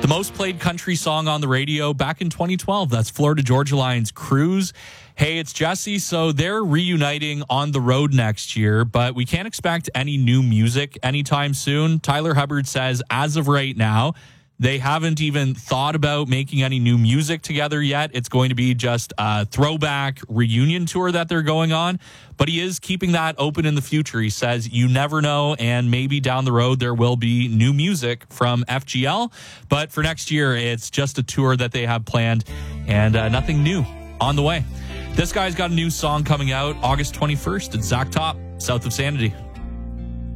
The most played country song on the radio back in 2012. That's Florida Georgia Line's Cruise. Hey, it's Jesse. So they're reuniting on the road next year, but we can't expect any new music anytime soon. Tyler Hubbard says as of right now, they haven't even thought about making any new music together yet. It's going to be just a throwback reunion tour that they're going on. But he is keeping that open in the future. He says you never know, and maybe down the road there will be new music from FGL. But for next year, it's just a tour that they have planned and nothing new on the way. This guy's got a new song coming out August 21st. It's Zach Top, South of Sanity.